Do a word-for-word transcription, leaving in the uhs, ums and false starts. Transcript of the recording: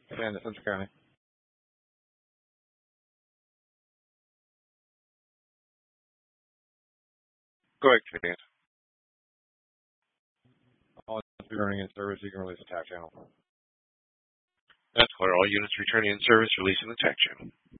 San Central County. Go ahead, Chance. All units returning in service, you can release a tack channel. That's clear. All units returning in service, releasing the tack channel.